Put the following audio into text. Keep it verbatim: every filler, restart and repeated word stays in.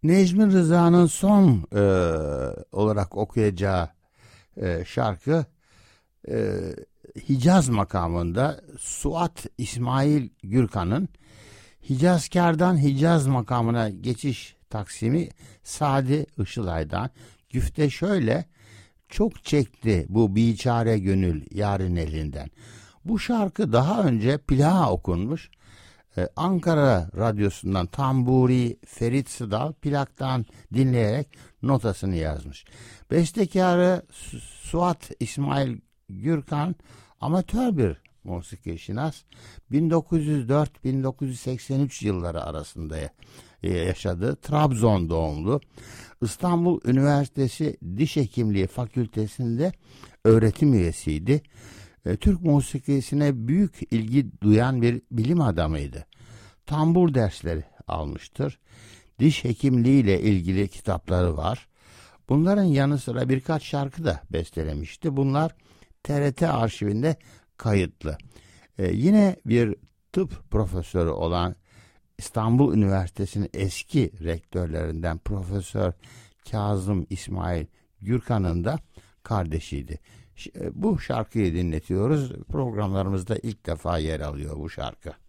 Necmi Rıza'nın son e, olarak okuyacağı e, şarkı e, Hicaz makamında Suat İsmail Gürkan'ın Hicazkar'dan Hicaz makamına geçiş taksimi Sadi Işılay'dan. Güfte şöyle: çok çekti bu biçare gönül yarın elinden. Bu şarkı daha önce plağa okunmuş. Ee, Ankara Radyosu'ndan Tamburi Ferit Sıdal plaktan dinleyerek notasını yazmış. Bestekarı Su- Suat İsmail Gürkan amatör bir musikişinas. bin dokuz yüz dört bin dokuz yüz seksen üç yılları arasında yaşadı. Trabzon doğumlu. İstanbul Üniversitesi Diş Hekimliği Fakültesi'nde öğretim üyesiydi. Türk musikisine büyük ilgi duyan bir bilim adamıydı. Tambur dersleri almıştır. Diş hekimliği ile ilgili kitapları var. Bunların yanı sıra birkaç şarkı da bestelemişti. Bunlar T R T arşivinde kayıtlı. Ee, yine bir tıp profesörü olan İstanbul Üniversitesi'nin eski rektörlerinden Profesör Kazım İsmail Gürkan'ın da kardeşiydi. Bu şarkıyı dinletiyoruz. Programlarımızda ilk defa yer alıyor bu şarkı.